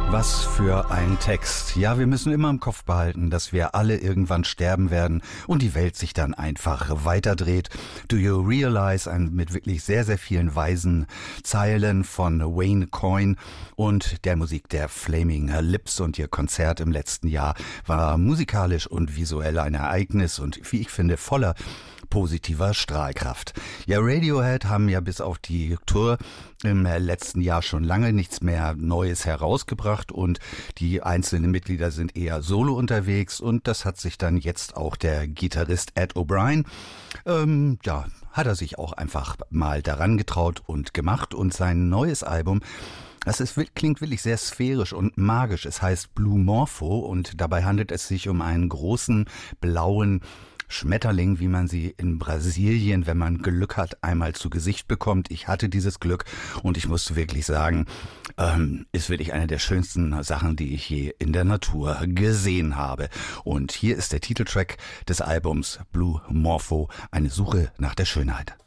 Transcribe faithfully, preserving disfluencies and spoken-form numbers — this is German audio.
Was für ein Text. Ja, wir müssen immer im Kopf behalten, dass wir alle irgendwann sterben werden und die Welt sich dann einfach weiterdreht. Do you realize? Ein, mit wirklich sehr, sehr vielen weisen Zeilen von Wayne Coyne und der Musik der Flaming Lips. Und ihr Konzert im letzten Jahr war musikalisch und visuell ein Ereignis und, wie ich finde, voller positiver Strahlkraft. Ja, Radiohead haben ja bis auf die Tour im letzten Jahr schon lange nichts mehr Neues herausgebracht und die einzelnen Mitglieder sind eher solo unterwegs und das hat sich dann jetzt auch der Gitarrist Ed O'Brien, ähm, ja, hat er sich auch einfach mal daran getraut und gemacht und sein neues Album, das ist, klingt wirklich sehr sphärisch und magisch. Es heißt Blue Morpho und dabei handelt es sich um einen großen blauen Schmetterling, wie man sie in Brasilien, wenn man Glück hat, einmal zu Gesicht bekommt. Ich hatte dieses Glück und ich musste wirklich sagen, ähm, ist wirklich eine der schönsten Sachen, die ich je in der Natur gesehen habe. Und hier ist der Titeltrack des Albums Blue Morpho, eine Suche nach der Schönheit.